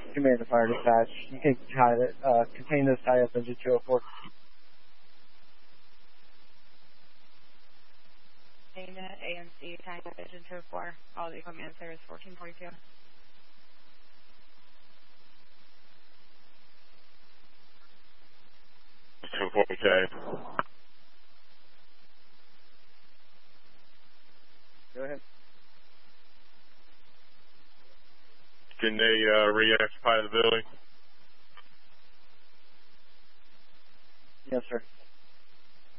Command to fire dispatch. You can contain this tie up engine 204. AMC, tying up engine 204. All the equipment service 1442. Go ahead. Can they re-occupy the building? Yes, sir.